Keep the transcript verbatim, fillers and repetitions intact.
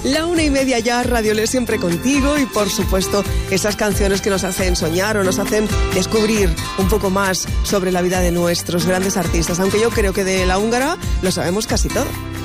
La una y media ya, Radio Le siempre contigo y por supuesto esas canciones que nos hacen soñar o nos hacen descubrir un poco más sobre la vida de nuestros grandes artistas, aunque yo creo que de la húngara lo sabemos casi todo.